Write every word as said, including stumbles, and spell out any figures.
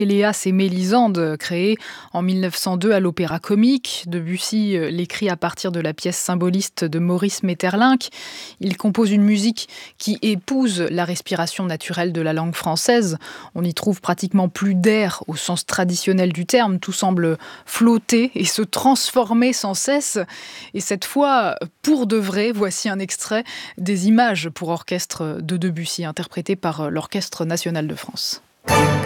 Péléas et Mélisande, créé en mille neuf cent deux à l'Opéra Comique. Debussy l'écrit à partir de la pièce symboliste de Maurice Maeterlinck. Il compose une musique qui épouse la respiration naturelle de la langue française. On y trouve pratiquement plus d'air au sens traditionnel du terme. Tout semble flotter et se transformer sans cesse. Et cette fois, pour de vrai, voici un extrait des images pour orchestre de Debussy, interprété par l'Orchestre national de France.